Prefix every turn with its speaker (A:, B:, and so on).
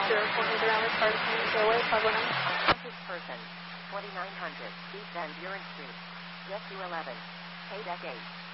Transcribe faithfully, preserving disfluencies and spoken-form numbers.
A: zero four hundred hours, Carter County, Airway, five one nine.
B: Wanted person, twenty-nine hundred, East Van Buren Street. Get to eleven. K-Deck eight.